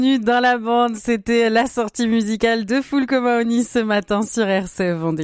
Dans la bande, c'était la sortie musicale de Fulco Mahony ce matin sur RCF Vendée.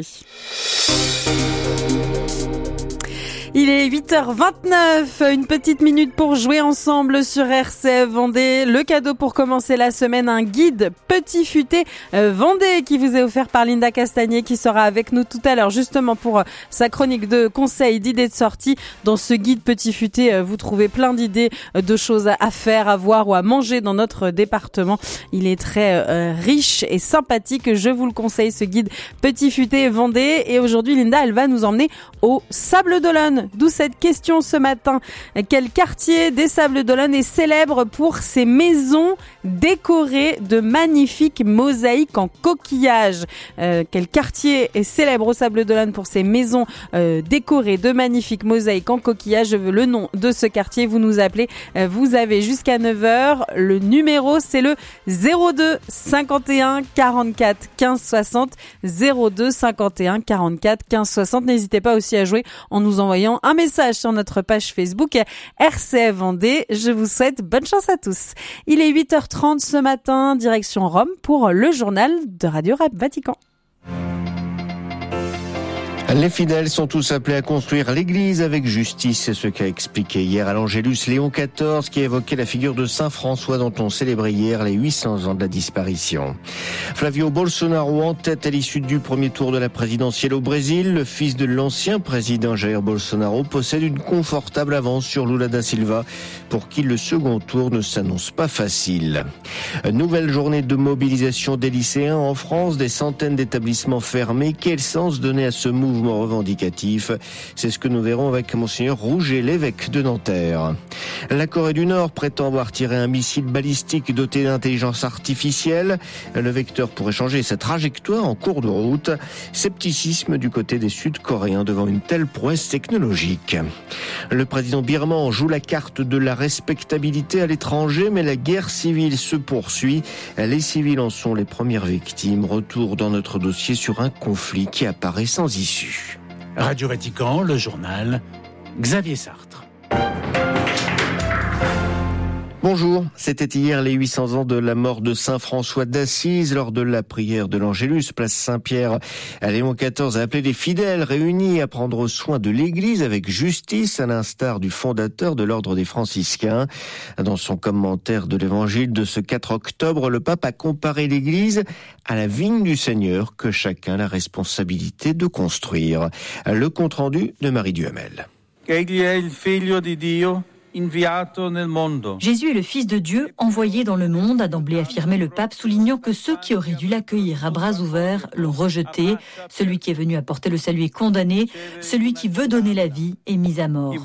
Il est 8h29, une petite minute pour jouer ensemble sur RCF Vendée. Le cadeau pour commencer la semaine, un guide Petit Futé Vendée qui vous est offert par Linda Castagnier qui sera avec nous tout à l'heure justement pour sa chronique de conseils, d'idées de sortie. Dans ce guide Petit Futé, vous trouvez plein d'idées de choses à faire, à voir ou à manger dans notre département. Il est très riche et sympathique. Je vous le conseille, ce guide Petit Futé Vendée. Et aujourd'hui, Linda, elle va nous emmener au Sables d'Olonne. D'où cette question ce matin. Quel quartier des Sables d'Olonne est célèbre pour ses maisons décorées de magnifiques mosaïques en coquillage? Quel quartier est célèbre aux Sables d'Olonne pour ses maisons décorées de magnifiques mosaïques en coquillage? Je veux le nom de ce quartier. Vous nous appelez. Vous avez jusqu'à 9h. Le numéro, c'est le 02 51 44 15 60. 02 51 44 15 60. N'hésitez pas aussi à jouer en nous envoyant un message sur notre page Facebook RCF Vendée. Je vous souhaite bonne chance à tous. Il est 8h30 ce matin, direction Rome pour le journal de Radio Vatican. Les fidèles sont tous appelés à construire l'église avec justice. C'est ce qu'a expliqué hier à l'Angélus Léon XIV, qui a évoqué la figure de Saint François dont on célébrait hier les 800 ans de la disparition. Flavio Bolsonaro en tête à l'issue du premier tour de la présidentielle au Brésil. Le fils de l'ancien président Jair Bolsonaro possède une confortable avance sur Lula da Silva, pour qui le second tour ne s'annonce pas facile. Nouvelle journée de mobilisation des lycéens en France, des centaines d'établissements fermés. Quel sens donner à ce mouvement revendicatif? C'est ce que nous verrons avec Monseigneur Rouget, l'évêque de Nanterre. La Corée du Nord prétend avoir tiré un missile balistique doté d'intelligence artificielle. Le vecteur pourrait changer sa trajectoire en cours de route. Scepticisme du côté des Sud-Coréens devant une telle prouesse technologique. Le président birman joue la carte de la respectabilité à l'étranger, mais la guerre civile se poursuit. Les civils en sont les premières victimes. Retour dans notre dossier sur un conflit qui apparaît sans issue. Radio Vatican, le journal, Xavier Sartre. Bonjour, c'était hier les 800 ans de la mort de Saint François d'Assise. Lors de la prière de l'Angélus, place Saint-Pierre, Léon XIV a appelé les fidèles réunis à prendre soin de l'église avec justice, à l'instar du fondateur de l'ordre des franciscains. Dans son commentaire de l'évangile de ce 4 octobre, le pape a comparé l'église à la vigne du Seigneur que chacun a la responsabilité de construire. Le compte-rendu de Marie Duhamel. Egli è il figlio di Dio. Jésus est le Fils de Dieu envoyé dans le monde, a d'emblée affirmé le pape, soulignant que ceux qui auraient dû l'accueillir à bras ouverts l'ont rejeté. Celui qui est venu apporter le salut est condamné, celui qui veut donner la vie est mis à mort.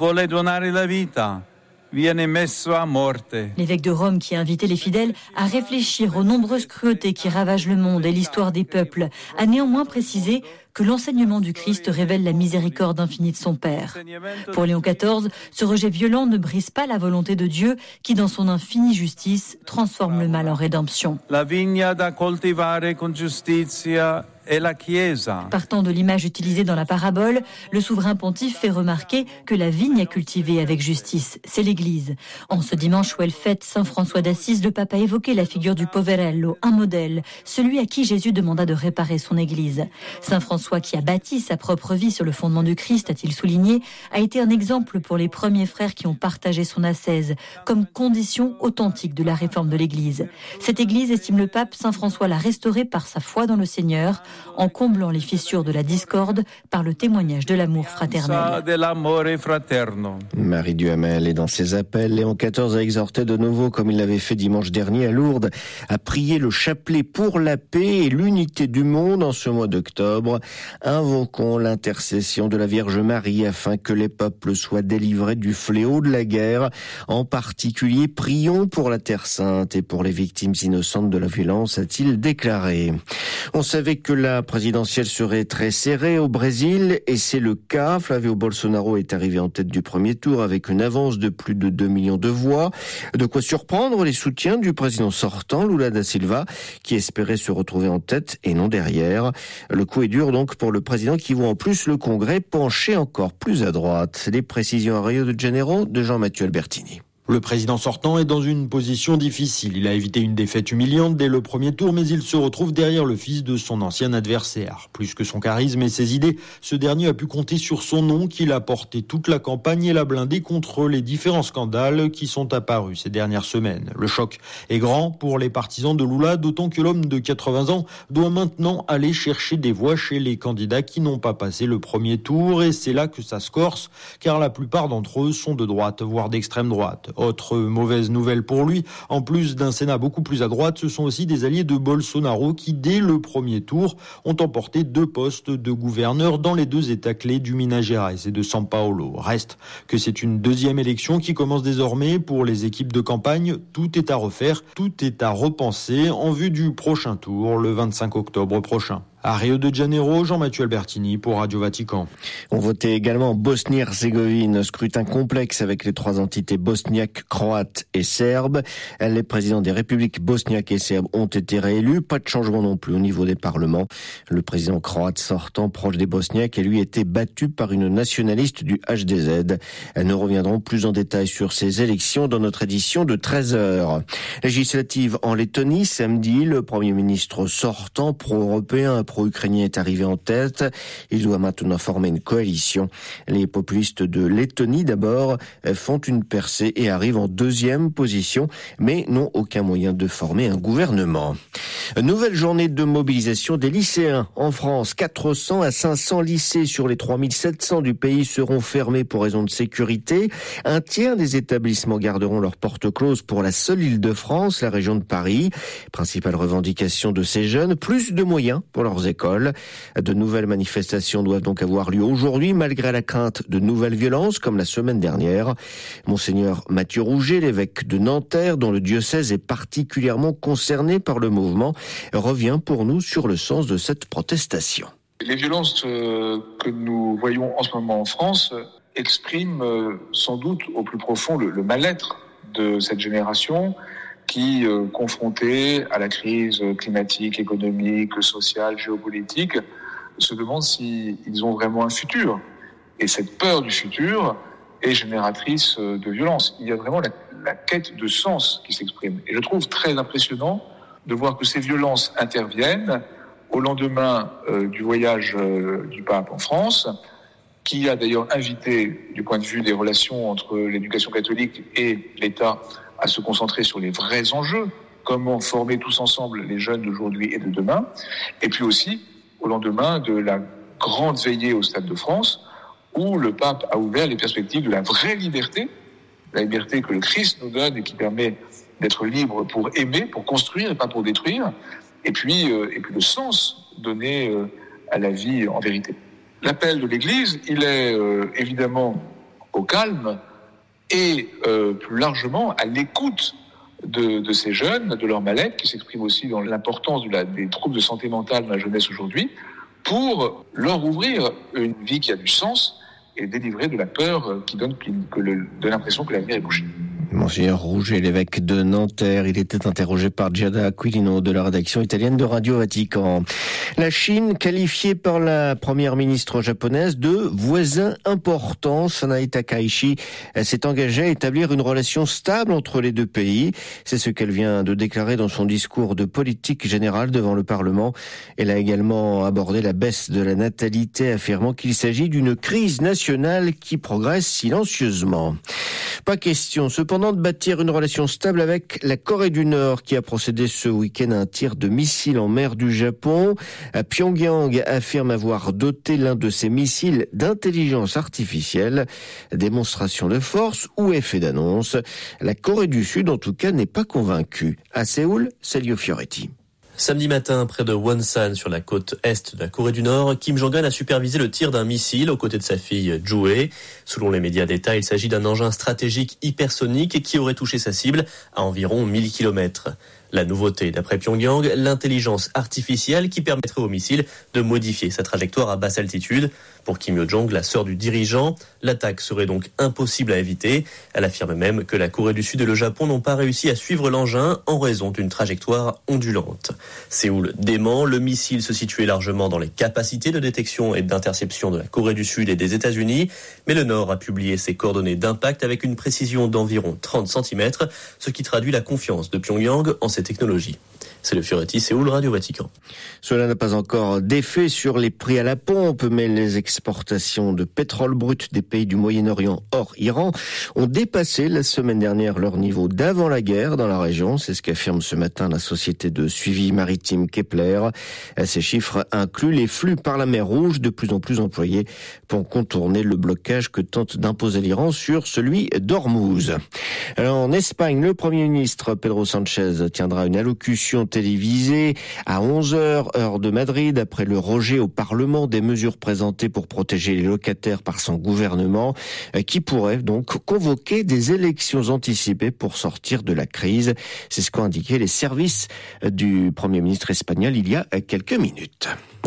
L'évêque de Rome, qui a invité les fidèles à réfléchir aux nombreuses cruautés qui ravagent le monde et l'histoire des peuples, a néanmoins précisé que l'enseignement du Christ révèle la miséricorde infinie de son Père. Pour Léon XIV, ce rejet violent ne brise pas la volonté de Dieu qui, dans son infinie justice, transforme le mal en rédemption. La vigna da coltivare con giustizia est la Chiesa. Partant de l'image utilisée dans la parabole, le souverain pontife fait remarquer que la vigne à cultiver avec justice, c'est l'Église. En ce dimanche où elle fête Saint François d'Assise, le pape a évoqué la figure du poverello, un modèle, celui à qui Jésus demanda de réparer son Église. Saint François, qui a bâti sa propre vie sur le fondement du Christ, a-t-il souligné, a été un exemple pour les premiers frères qui ont partagé son ascèse, comme condition authentique de la réforme de l'Église. Cette Église, estime le pape, Saint François l'a restaurée par sa foi dans le Seigneur, en comblant les fissures de la discorde par le témoignage de l'amour fraternel. Marie Duhamel, et dans ses appels, Léon XIV a exhorté de nouveau, comme il l'avait fait dimanche dernier à Lourdes, à prier le chapelet pour la paix et l'unité du monde en ce mois d'octobre. Invoquons l'intercession de la Vierge Marie afin que les peuples soient délivrés du fléau de la guerre. En particulier, prions pour la Terre Sainte et pour les victimes innocentes de la violence, a-t-il déclaré. On savait que la présidentielle serait très serrée au Brésil, et c'est le cas. Flavio Bolsonaro est arrivé en tête du premier tour avec une avance de plus de 2 millions de voix. De quoi surprendre les soutiens du président sortant, Lula da Silva, qui espérait se retrouver en tête et non derrière. Le coup est dur donc pour le président qui voit en plus le Congrès pencher encore plus à droite. Les précisions à Rio de Janeiro de Jean-Mathieu Albertini. Le président sortant est dans une position difficile. Il a évité une défaite humiliante dès le premier tour, mais il se retrouve derrière le fils de son ancien adversaire. Plus que son charisme et ses idées, ce dernier a pu compter sur son nom qu'il a porté toute la campagne et l'a blindé contre les différents scandales qui sont apparus ces dernières semaines. Le choc est grand pour les partisans de Lula, d'autant que l'homme de 80 ans doit maintenant aller chercher des voix chez les candidats qui n'ont pas passé le premier tour, et c'est là que ça se corse, car la plupart d'entre eux sont de droite, voire d'extrême droite. Autre mauvaise nouvelle pour lui, en plus d'un Sénat beaucoup plus à droite, ce sont aussi des alliés de Bolsonaro qui, dès le premier tour, ont emporté 2 postes de gouverneur dans les 2 États clés du Minas Gerais et de São Paulo. Reste que c'est une deuxième élection qui commence désormais pour les équipes de campagne. Tout est à refaire, tout est à repenser en vue du prochain tour, le 25 octobre prochain. À Rio de Janeiro, Jean-Mathieu Albertini pour Radio Vatican. On votait également en Bosnie-Herzégovine, scrutin complexe avec les 3 entités bosniaques, croates et serbes. Les présidents des républiques bosniaques et serbes ont été réélus. Pas de changement non plus au niveau des parlements. Le président croate sortant, proche des bosniaques, a lui été battu par une nationaliste du HDZ. Nous reviendrons plus en détail sur ces élections dans notre édition de 13h. Législative en Lettonie, samedi, le Premier ministre sortant, pro-européen, pro-ukrainien est arrivé en tête. Il doit maintenant former une coalition. Les populistes de Lettonie, d'abord, font une percée et arrivent en 2e position, mais n'ont aucun moyen de former un gouvernement. Nouvelle journée de mobilisation des lycéens en France. 400 à 500 lycées sur les 3700 du pays seront fermés pour raison de sécurité. Un tiers des établissements garderont leurs portes closes pour la seule Île-de-France, la région de Paris. Principale revendication de ces jeunes, plus de moyens pour leurs écoles. De nouvelles manifestations doivent donc avoir lieu aujourd'hui, malgré la crainte de nouvelles violences, comme la semaine dernière. Monseigneur Mathieu Rouget, l'évêque de Nanterre, dont le diocèse est particulièrement concerné par le mouvement, revient pour nous sur le sens de cette protestation. Les violences que nous voyons en ce moment en France expriment sans doute au plus profond le mal-être de cette génération qui, confrontée à la crise climatique, économique, sociale, géopolitique, se demandent s'ils ont vraiment un futur. Et cette peur du futur est génératrice de violence. Il y a vraiment la quête de sens qui s'exprime. Et je trouve très impressionnant de voir que ces violences interviennent au lendemain du voyage du pape en France, qui a d'ailleurs invité, du point de vue des relations entre l'éducation catholique et l'État, à se concentrer sur les vrais enjeux, comment former tous ensemble les jeunes d'aujourd'hui et de demain, et puis aussi au lendemain de la grande veillée au Stade de France, où le pape a ouvert les perspectives de la vraie liberté, la liberté que le Christ nous donne et qui permet d'être libre pour aimer, pour construire et pas pour détruire, et puis le sens donné à la vie en vérité. L'appel de l'Église, il est évidemment au calme et plus largement à l'écoute de ces jeunes, de leur mal-être, qui s'exprime aussi dans l'importance des troubles de santé mentale dans la jeunesse aujourd'hui, pour leur ouvrir une vie qui a du sens et délivrer de la peur qui donne de l'impression que l'avenir est bouché. Monseigneur Rouget, l'évêque de Nanterre, il était interrogé par Giada Aquilino de la rédaction italienne de Radio Vatican. La Chine, qualifiée par la première ministre japonaise de voisin important, Sanae Takaichi, s'est engagée à établir une relation stable entre les 2 pays. C'est ce qu'elle vient de déclarer dans son discours de politique générale devant le Parlement. Elle a également abordé la baisse de la natalité, affirmant qu'il s'agit d'une crise nationale qui progresse silencieusement. Pas question, cependant, de bâtir une relation stable avec la Corée du Nord, qui a procédé ce week-end à un tir de missile en mer du Japon. Pyongyang affirme avoir doté l'un de ses missiles d'intelligence artificielle. Démonstration de force ou effet d'annonce? La Corée du Sud, en tout cas, n'est pas convaincue. À Séoul, Celio Fioretti. Samedi matin, près de Wonsan, sur la côte est de la Corée du Nord, Kim Jong-un a supervisé le tir d'un missile aux côtés de sa fille Joo-hae. Selon les médias d'État, il s'agit d'un engin stratégique hypersonique qui aurait touché sa cible à environ 1000 km. La nouveauté, d'après Pyongyang, l'intelligence artificielle qui permettrait au missile de modifier sa trajectoire à basse altitude. Pour Kim Yo-jong, la sœur du dirigeant, l'attaque serait donc impossible à éviter. Elle affirme même que la Corée du Sud et le Japon n'ont pas réussi à suivre l'engin en raison d'une trajectoire ondulante. Séoul dément, le missile se situait largement dans les capacités de détection et d'interception de la Corée du Sud et des États-Unis, mais le Nord a publié ses coordonnées d'impact avec une précision d'environ 30 cm, ce qui traduit la confiance de Pyongyang en ces technologies. C'est le Fioretti, Séoul, Radio Vatican. Cela n'a pas encore d'effet sur les prix à la pompe, mais les exportations de pétrole brut des pays du Moyen-Orient hors Iran ont dépassé la semaine dernière leur niveau d'avant la guerre dans la région. C'est ce qu'affirme ce matin la société de suivi maritime Kepler. Ces chiffres incluent les flux par la mer Rouge, de plus en plus employés pour contourner le blocage que tente d'imposer l'Iran sur celui d'Ormuz. Alors, en Espagne, le Premier ministre Pedro Sánchez tiendra une allocution télévisée à 11h, heure de Madrid, après le rejet au Parlement des mesures présentées pour protéger les locataires par son gouvernement, qui pourrait donc convoquer des élections anticipées pour sortir de la crise. C'est ce qu'ont indiqué les services du Premier ministre espagnol il y a quelques minutes.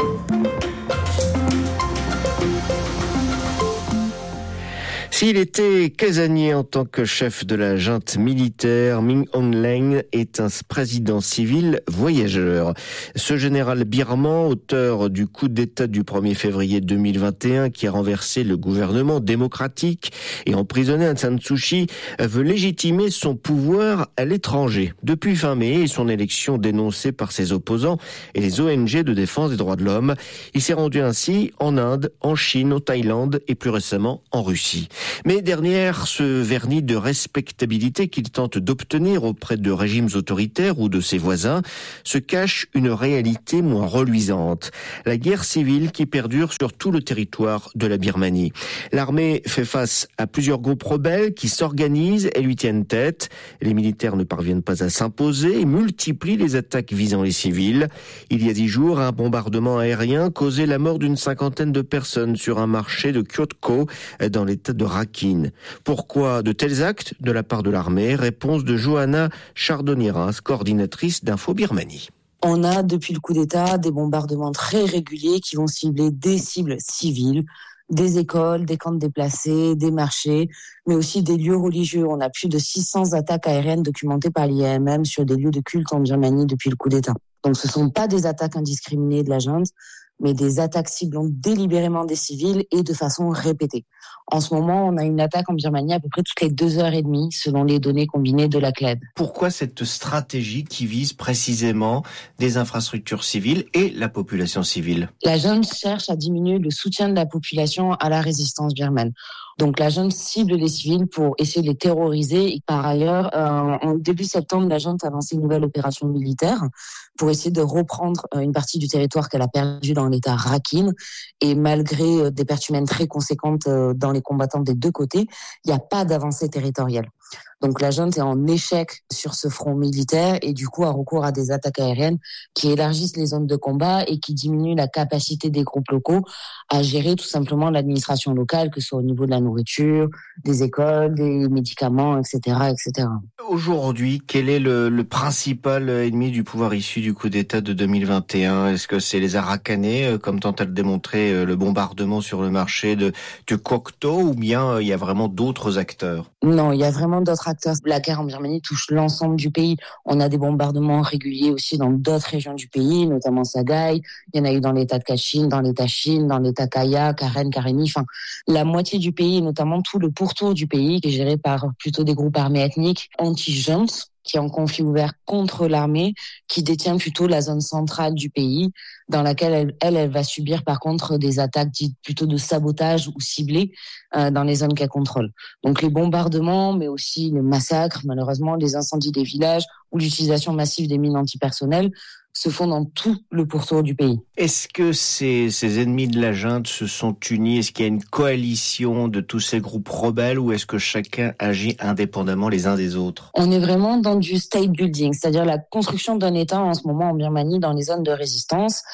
S'il était casanier en tant que chef de la junte militaire, Min Aung Hlaing est un président civil voyageur. Ce général birman, auteur du coup d'État du 1er février 2021 qui a renversé le gouvernement démocratique et emprisonné Aung San Suu Kyi, veut légitimer son pouvoir à l'étranger. Depuis fin mai et son élection dénoncée par ses opposants et les ONG de défense des droits de l'homme, il s'est rendu ainsi en Inde, en Chine, au Thaïlande et plus récemment en Russie. Mais derrière ce vernis de respectabilité qu'il tente d'obtenir auprès de régimes autoritaires ou de ses voisins, se cache une réalité moins reluisante. La guerre civile qui perdure sur tout le territoire de la Birmanie. L'armée fait face à plusieurs groupes rebelles qui s'organisent et lui tiennent tête. Les militaires ne parviennent pas à s'imposer et multiplient les attaques visant les civils. Il y a 10 jours, un bombardement aérien causait la mort d'une 50aine de personnes sur un marché de Kyotko dans l'état de Rakhine. Pourquoi de tels actes de la part de l'armée? Réponse de Johanna Chardoniras, coordinatrice d'Info Birmanie. On a, depuis le coup d'État, des bombardements très réguliers qui vont cibler des cibles civiles, des écoles, des camps de déplacés, des marchés, mais aussi des lieux religieux. On a plus de 600 attaques aériennes documentées par l'IAMM sur des lieux de culte en Birmanie depuis le coup d'État. Donc ce ne sont pas des attaques indiscriminées de la junte, mais des attaques ciblant délibérément des civils et de façon répétée. En ce moment, on a une attaque en Birmanie à peu près toutes les 2h30, selon les données combinées de la CLED. Pourquoi cette stratégie qui vise précisément des infrastructures civiles et la population civile? La junte cherche à diminuer le soutien de la population à la résistance birmane. Donc la junte cible les civils pour essayer de les terroriser. Et par ailleurs, en début septembre, la junte a lancé une nouvelle opération militaire pour essayer de reprendre une partie du territoire qu'elle a perdu dans l'état Rakhine. Et malgré des pertes humaines très conséquentes dans les combattants des deux côtés, il n'y a pas d'avancée territoriale. Donc la junte est en échec sur ce front militaire et du coup a recours à des attaques aériennes qui élargissent les zones de combat et qui diminuent la capacité des groupes locaux à gérer tout simplement l'administration locale, que ce soit au niveau de la nourriture, des écoles, des médicaments, etc., etc. Aujourd'hui, quel est le principal ennemi du pouvoir issu du coup d'État de 2021? Est-ce que c'est les Arakanais, comme tente à le démontrer le bombardement sur le marché de Kokto, ou bien il y a vraiment d'autres acteurs? Non, il y a vraiment d'autres acteurs. La guerre en Birmanie touche l'ensemble du pays. On a des bombardements réguliers aussi dans d'autres régions du pays, notamment Sagaï. Il y en a eu dans l'état de Kachin, dans l'état Chine, dans l'état Kaya, Karen, Karenni. Enfin, la moitié du pays, notamment tout le pourtour du pays, qui est géré par plutôt des groupes armés ethniques anti-junte, qui est en conflit ouvert contre l'armée, qui détient plutôt la zone centrale du pays, dans laquelle elle va subir par contre des attaques dites plutôt de sabotage ou ciblées dans les zones qu'elle contrôle. Donc les bombardements, mais aussi les massacres, malheureusement, les incendies des villages ou l'utilisation massive des mines antipersonnelles se font dans tout le pourtour du pays. Est-ce que ces ennemis de la junte se sont unis? Est-ce qu'il y a une coalition de tous ces groupes rebelles ou est-ce que chacun agit indépendamment les uns des autres? On est vraiment dans du state building, c'est-à-dire la construction d'un État en ce moment en Birmanie dans les zones de résistance.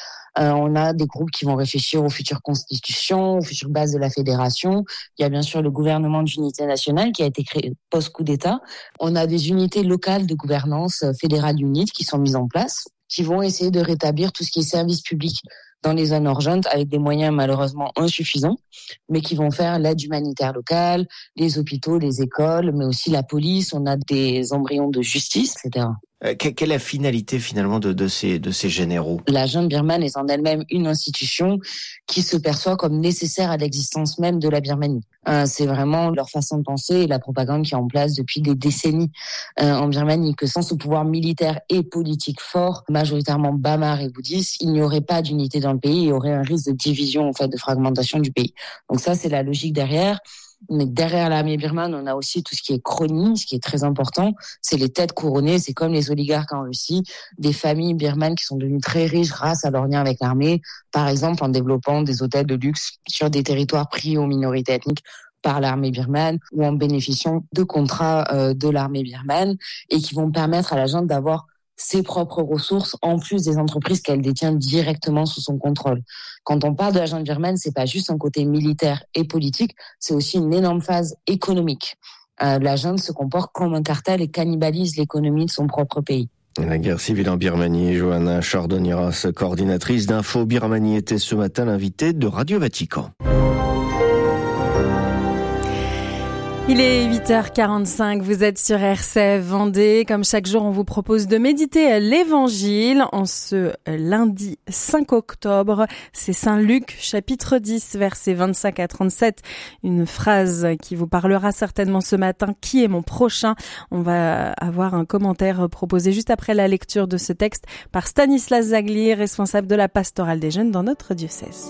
On a des groupes qui vont réfléchir aux futures constitutions, aux futures bases de la fédération. Il y a bien sûr le gouvernement d'unité nationale qui a été créé post-coup d'État. On a des unités locales de gouvernance fédérale unique qui sont mises en place, qui vont essayer de rétablir tout ce qui est service public dans les zones urgentes avec des moyens malheureusement insuffisants, mais qui vont faire l'aide humanitaire locale, les hôpitaux, les écoles, mais aussi la police. On a des embryons de justice, etc. Quelle est la finalité finalement de ces généraux? La junte birmane est en elle-même une institution qui se perçoit comme nécessaire à l'existence même de la Birmanie. C'est vraiment leur façon de penser et la propagande qui est en place depuis des décennies en Birmanie, que sans ce pouvoir militaire et politique fort, majoritairement bamar et bouddhiste, il n'y aurait pas d'unité dans le pays, il y aurait un risque de division, en fait, de fragmentation du pays. Donc ça, c'est la logique derrière. Mais derrière l'armée birmane, on a aussi tout ce qui est chronie, ce qui est très important. C'est les têtes couronnées, c'est comme les oligarques en Russie, des familles birmanes qui sont devenues très riches grâce à leur lien avec l'armée, par exemple en développant des hôtels de luxe sur des territoires pris aux minorités ethniques par l'armée birmane ou en bénéficiant de contrats de l'armée birmane et qui vont permettre à la junte d'avoir ses propres ressources en plus des entreprises qu'elle détient directement sous son contrôle. Quand on parle de la junte birmane, c'est pas juste un côté militaire et politique, c'est aussi une énorme phase économique. La junte se comporte comme un cartel et cannibalise l'économie de son propre pays. La guerre civile en Birmanie, Johanna Chardoniras, coordinatrice d'Info Birmanie, était ce matin l'invitée de Radio Vatican. Il est 8h45, vous êtes sur RCF Vendée. Comme chaque jour, on vous propose de méditer l'Évangile en ce lundi 5 octobre. C'est Saint Luc, chapitre 10, versets 25 à 37. Une phrase qui vous parlera certainement ce matin. Qui est mon prochain? On va avoir un commentaire proposé juste après la lecture de ce texte par Stanislas Zagli, responsable de la pastorale des jeunes dans notre diocèse.